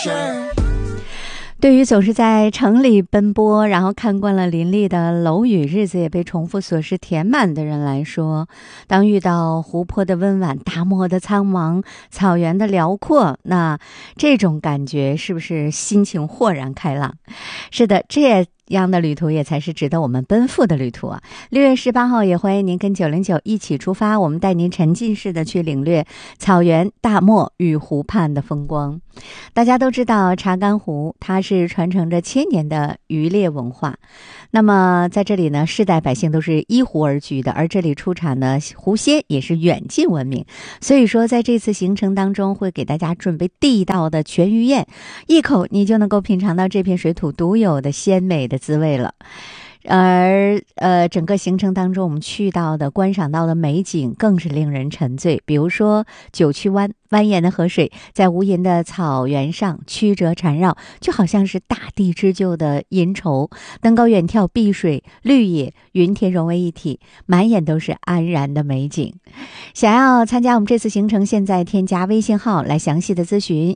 对于总是在城里奔波，然后看惯了林立的楼宇，日子也被重复琐事填满的人来说，当遇到湖泊的温婉、大漠的苍茫、草原的辽阔，那这种感觉是不是心情豁然开朗？是的，这样的旅途也才是值得我们奔赴的旅途啊！6月18号也欢迎您跟909一起出发，我们带您沉浸式的去领略草原、大漠与湖畔的风光。大家都知道查干湖，它是传承着千年的渔猎文化。那么在这里呢，世代百姓都是依湖而居的，而这里出产的湖鲜也是远近闻名。所以说在这次行程当中，会给大家准备地道的全鱼宴，一口你就能够品尝到这片水土独有的鲜美的滋味了。而整个行程当中，我们去到的观赏到的美景更是令人沉醉。比如说九曲湾，蜿蜒的河水在无垠的草原上曲折缠绕，就好像是大地织就的银绸。登高远眺，碧水绿野云天融为一体，满眼都是安然的美景。想要参加我们这次行程，现在添加微信号来详细的咨询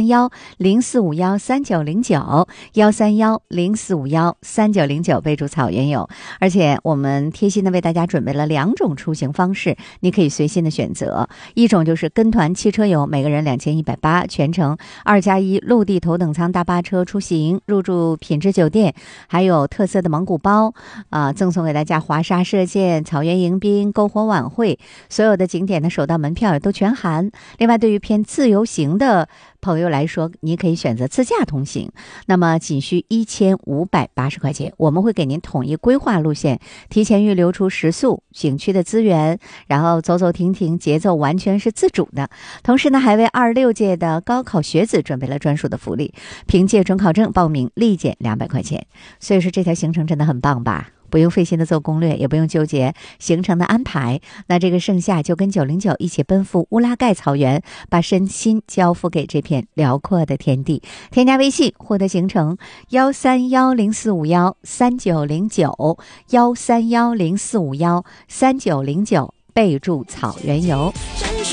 13104513909 13104513909，备注草原游。而且我们贴心的为大家准备了2种出行方式，你可以随心的选择。一种就是跟团汽车游，每个人2180，全程2+1陆地头等舱大巴车出行，入住品质酒店，还有特色的蒙古包赠送给大家华沙射箭、草原迎宾、篝火晚会，所有的景点的首道门票也都全含。另外对于偏自由行的朋友来说，你可以选择自驾同行，那么仅需1580块钱，我们会给您统一规划路线，提前预留出食宿、景区的资源，然后走走停停，节奏完全是自主的。同时呢，还为26届的高考学子准备了专属的福利，凭借准考证报名立减200块钱。所以说这条行程真的很棒吧？不用费心的做攻略，也不用纠结行程的安排，那这个盛夏就跟909一起奔赴乌拉盖草原，把身心交付给这片辽阔的天地。添加微信获得行程13104513909 13104513909，备注草原游。